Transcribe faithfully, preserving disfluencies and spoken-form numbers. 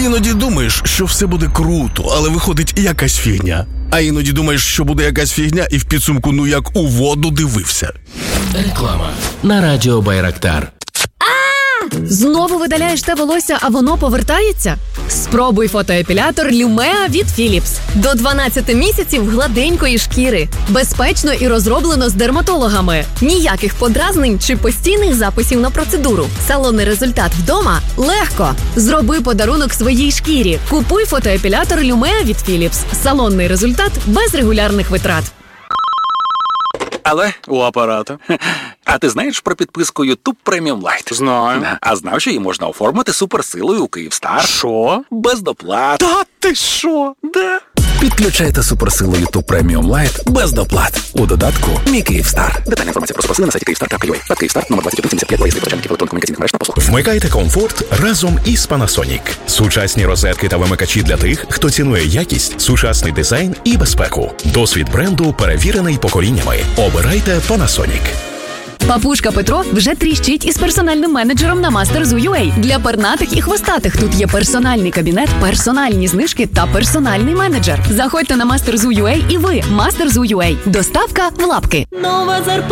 Іноді думаєш, що все буде круто, але виходить якась фігня. А іноді думаєш, що буде якась фігня, і в підсумку ну як у воду дивився. Реклама на радіо Байрактар. Знову видаляєш те волосся, а воно повертається? Спробуй фотоепілятор Lumea від Philips. До дванадцяти місяців гладенької шкіри. Безпечно і розроблено з дерматологами. Ніяких подразнень чи постійних записів на процедуру. Салонний результат вдома – легко. Зроби подарунок своїй шкірі. Купуй фотоепілятор Lumea від Philips. Салонний результат без регулярних витрат. Але у апарата. А ти знаєш про підписку YouTube Premium Lite? Знаю. А знав, що її можна оформити суперсилою у Київстар? Що? Без доплат. Та ти що? Да. Підключайте суперсилу YouTube Premium Lite без доплат. У додатку «Мій Київстар». Детальна інформація про суперсили на сайті київстар крапка ю а. Київстар, номер двадцять один сімдесят п'ять, логістик почальників електронно-комунікаційних мереж на послуг. Вмикайте комфорт разом із Panasonic. Сучасні розетки та вимикачі для тих, хто цінує якість, сучасний дизайн і безпеку. Досвід бренду перевірений поколіннями. Обирайте Panasonic. Папушка Петро вже тріщить із персональним менеджером на Master.Zoo.ua. Для пернатих і хвостатих тут є персональний кабінет, персональні знижки та персональний менеджер. Заходьте на Master.Zoo.ua і ви Master.Zoo.ua. Доставка в лапки. Нова зарплата.